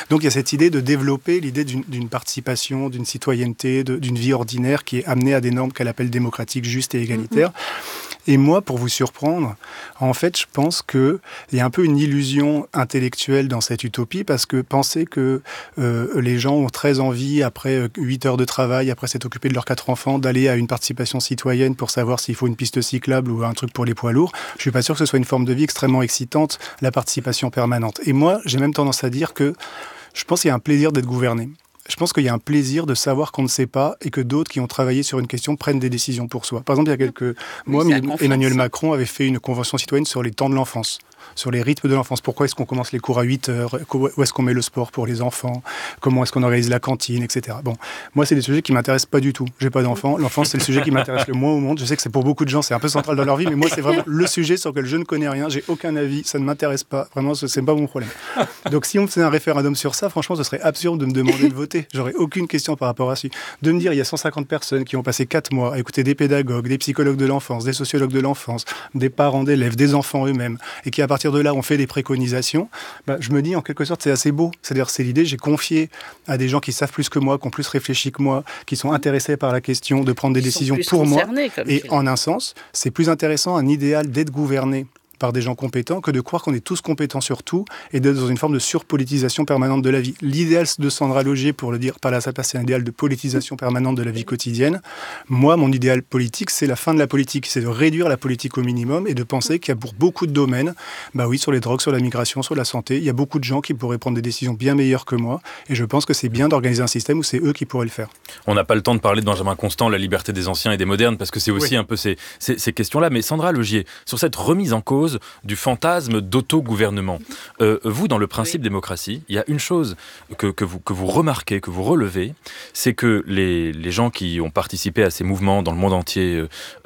Donc il y a cette idée de développer l'idée d'une participation, d'une citoyenneté, d'une vie ordinaire qui est amenée à des normes qu'elle appelle démocratiques, justes et égalitaires. Et moi, pour vous surprendre, en fait, je pense qu'il y a un peu une illusion intellectuelle dans cette utopie, parce que penser que les gens ont très envie, après 8 heures de travail, après s'être occupés de leurs 4 enfants, d'aller à une participation citoyenne pour savoir s'il faut une piste cyclable ou un truc pour les poids lourds, je ne suis pas sûr que ce soit une forme de vie extrêmement excitante, la participation permanente. Et moi, j'ai même tendance à dire que je pense qu'il y a un plaisir d'être gouverné. Je pense qu'il y a un plaisir de savoir qu'on ne sait pas et que d'autres qui ont travaillé sur une question prennent des décisions pour soi. Par exemple, il y a quelques mois, Emmanuel Macron avait fait une convention citoyenne sur les temps de l'enfance, sur les rythmes de l'enfance. Pourquoi est-ce qu'on commence les cours à 8 heures? Où est-ce qu'on met le sport pour les enfants? Comment est-ce qu'on organise la cantine, etc. Bon, moi, c'est des sujets qui ne m'intéressent pas du tout. Je n'ai pas d'enfants. L'enfance, c'est le sujet qui m'intéresse le moins au monde. Je sais que c'est pour beaucoup de gens, c'est un peu central dans leur vie, mais moi, c'est vraiment le sujet sur lequel je ne connais rien. J'ai aucun avis. Ça ne m'intéresse pas. Vraiment, ce n'est pas mon problème. Donc, si on faisait un référendum sur ça, franchement, ce serait absurde de me demander de voter. J'aurais aucune question par rapport à ça. De me dire, il y a 150 personnes qui ont passé 4 mois à écouter des pédagogues, des psychologues de l'enfance, des sociologues de l'enfance, des parents d'élèves, des enfants eux-mêmes, et qui, à partir de là, ont fait des préconisations, je me dis, en quelque sorte, c'est assez beau. C'est-à-dire, c'est l'idée, j'ai confié à des gens qui savent plus que moi, qui ont plus réfléchi que moi, qui sont intéressés par la question de prendre des décisions pour moi. Et en un sens, c'est plus intéressant, un idéal d'être gouverné par des gens compétents que de croire qu'on est tous compétents sur tout et d'être dans une forme de surpolitisation permanente de la vie. L'idéal de Sandra Logier, pour le dire par là, ça passe, c'est un idéal de politisation permanente de la vie quotidienne. Moi, mon idéal politique, c'est la fin de la politique, c'est de réduire la politique au minimum et de penser qu'il y a pour beaucoup de domaines, sur les drogues, sur la migration, sur la santé, il y a beaucoup de gens qui pourraient prendre des décisions bien meilleures que moi et je pense que c'est bien d'organiser un système où c'est eux qui pourraient le faire. On n'a pas le temps de parler de Benjamin Constant, la liberté des anciens et des modernes, parce que c'est aussi un peu ces questions-là. Mais Sandra Logier, sur cette remise en cause du fantasme d'autogouvernement. Vous, dans le principe démocratie, il y a une chose que vous remarquez, que vous relevez, c'est que les gens qui ont participé à ces mouvements dans le monde entier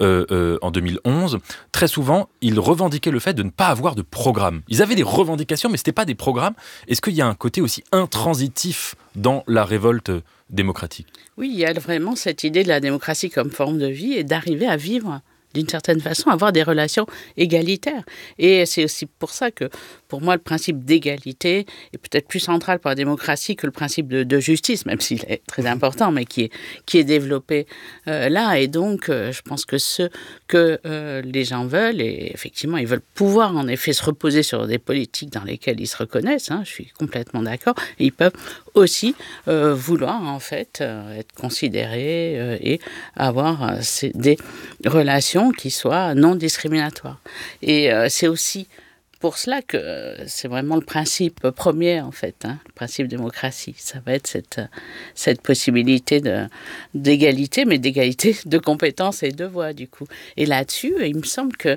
en 2011, très souvent, ils revendiquaient le fait de ne pas avoir de programme. Ils avaient des revendications, mais ce n'était pas des programmes. Est-ce qu'il y a un côté aussi intransitif dans la révolte démocratique? Oui, il y a vraiment cette idée de la démocratie comme forme de vie et d'arriver à vivre d'une certaine façon, avoir des relations égalitaires. Et c'est aussi pour ça que, pour moi, le principe d'égalité est peut-être plus central pour la démocratie que le principe de justice, même s'il est très important, mais qui est développé là. Et donc, je pense que ce que les gens veulent, et effectivement, ils veulent pouvoir, en effet, se reposer sur des politiques dans lesquelles ils se reconnaissent, je suis complètement d'accord, et ils peuvent aussi vouloir, en fait, être considérés et avoir des relations qui soient non discriminatoires. Et c'est aussi pour cela que c'est vraiment le principe premier, en fait, le principe démocratie. Ça va être cette possibilité d'égalité, mais d'égalité de compétences et de voix, du coup. Et là-dessus, il me semble que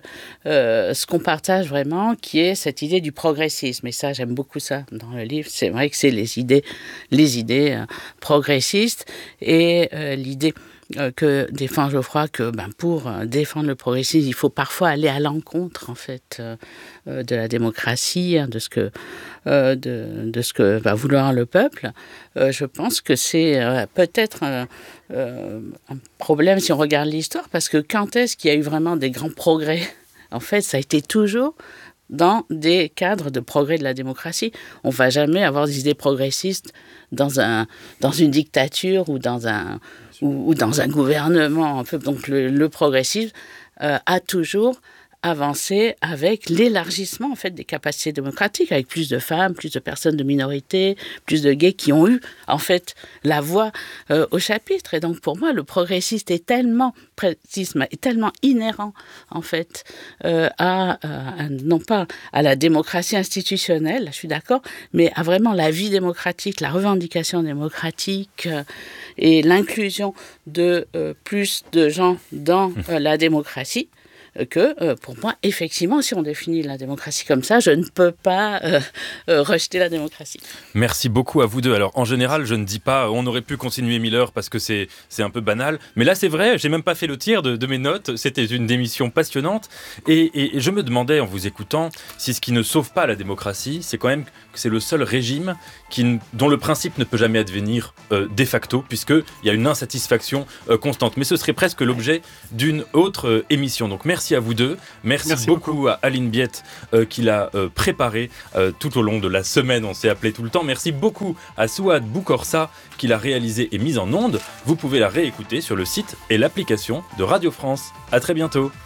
ce qu'on partage vraiment, qui est cette idée du progressisme, et ça, j'aime beaucoup ça dans le livre, c'est vrai que c'est les idées progressistes et l'idée que défend Geoffroy, que pour défendre le progressisme, il faut parfois aller à l'encontre, en fait, de la démocratie, de ce que va vouloir le peuple. Je pense que c'est peut-être un problème si on regarde l'histoire, parce que quand est-ce qu'il y a eu vraiment des grands progrès? En fait, ça a été toujours dans des cadres de progrès de la démocratie. On ne va jamais avoir des idées progressistes dans une dictature ou dans un gouvernement. Donc le progressisme a toujours avancé avec l'élargissement, en fait, des capacités démocratiques, avec plus de femmes, plus de personnes de minorité, plus de gays qui ont eu, en fait, la voix au chapitre. Et donc, pour moi, le progressisme est tellement inhérent, en fait, non pas à la démocratie institutionnelle, je suis d'accord, mais à vraiment la vie démocratique, la revendication démocratique et l'inclusion de plus de gens dans la démocratie, que, pour moi, effectivement, si on définit la démocratie comme ça, je ne peux pas rejeter la démocratie. Merci beaucoup à vous deux. Alors, en général, je ne dis pas on aurait pu continuer 1000 heures parce que c'est un peu banal. Mais là, c'est vrai, j'ai même pas fait le tir de mes notes. C'était une émission passionnante. Et je me demandais, en vous écoutant, si ce qui ne sauve pas la démocratie, c'est quand même que c'est le seul régime dont le principe ne peut jamais advenir de facto, puisqu'il y a une insatisfaction constante. Mais ce serait presque l'objet d'une autre émission. Donc, merci Merci à vous deux. Merci beaucoup à Aline Biette qui l'a préparé tout au long de la semaine. On s'est appelé tout le temps. Merci beaucoup à Souad Boukorsa qui l'a réalisé et mise en onde. Vous pouvez la réécouter sur le site et l'application de Radio France. À très bientôt.